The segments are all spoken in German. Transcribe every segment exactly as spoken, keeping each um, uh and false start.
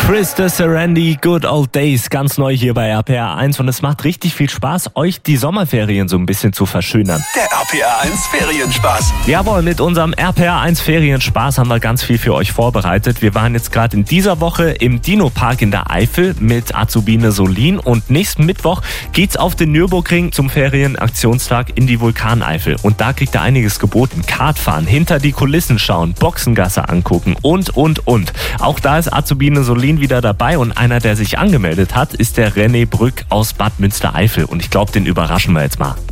Krista Serendi, Good Old Days, ganz neu hier bei R P R eins und es macht richtig viel Spaß, euch die Sommerferien so ein bisschen zu verschönern. Der R P R eins Ferienspaß. Jawohl, mit unserem R P R eins Ferienspaß haben wir ganz viel für euch vorbereitet. Wir waren jetzt gerade in dieser Woche im Dino-Park in der Eifel mit Azubine Solin und nächsten Mittwoch geht's auf den Nürburgring zum Ferienaktionstag in die Vulkaneifel. Und da kriegt ihr einiges geboten. Kartfahren, hinter die Kulissen schauen, Boxengasse angucken und, und, und. Auch da ist Azubine Solin wieder dabei und einer, der sich angemeldet hat, ist der René Brück aus Bad Münstereifel. Und ich glaube, den überraschen wir jetzt mal.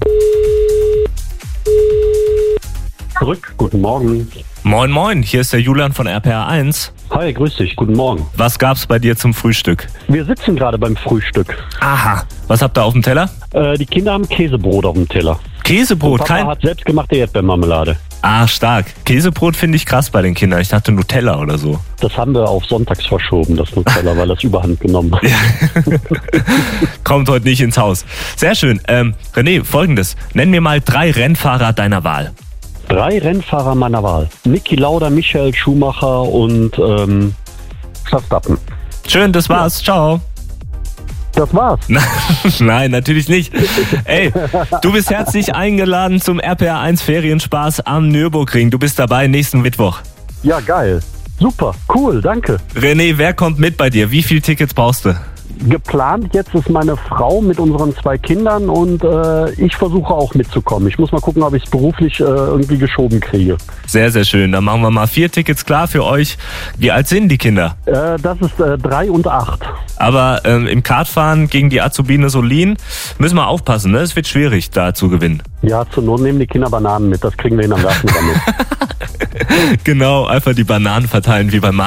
Brück, guten Morgen. Moin, moin, hier ist der Julian von R P R eins. Hi, grüß dich, guten Morgen. Was gab's bei dir zum Frühstück? Wir sitzen gerade beim Frühstück. Aha, was habt ihr auf dem Teller? Äh, die Kinder haben Käsebrot auf dem Teller. Käsebrot, Papa kein... hat selbstgemachte Erdbeermarmelade. Ah, stark. Käsebrot finde ich krass bei den Kindern. Ich dachte Nutella oder so. Das haben wir auf sonntags verschoben, das Nutella, weil das überhand genommen hat. Kommt heute nicht ins Haus. Sehr schön. Ähm, René, folgendes. Nenn mir mal drei Rennfahrer deiner Wahl. Drei Rennfahrer meiner Wahl. Niki Lauda, Michael Schumacher und ähm, Verstappen. Schön, das war's. Ja. Ciao. Das war's. Nein, natürlich nicht. Ey, du bist herzlich eingeladen zum R P R eins Ferienspaß am Nürburgring. Du bist dabei nächsten Mittwoch. Ja, geil. Super, cool, danke. René, wer kommt mit bei dir? Wie viele Tickets brauchst du? Geplant jetzt ist meine Frau mit unseren zwei Kindern und äh, ich versuche auch mitzukommen. Ich muss mal gucken, ob ich es beruflich äh, irgendwie geschoben kriege. Sehr, sehr schön. Dann machen wir mal vier Tickets klar für euch. Wie alt sind die Kinder? Äh, das ist äh, drei und acht. Aber ähm, im Kartfahren gegen die Azubine Solin müssen wir aufpassen, ne? Es wird schwierig, da zu gewinnen. Ja, zur Not nehmen die Kinder Bananen mit. Das kriegen wir hin am Werfen damit. Genau, einfach die Bananen verteilen wie beim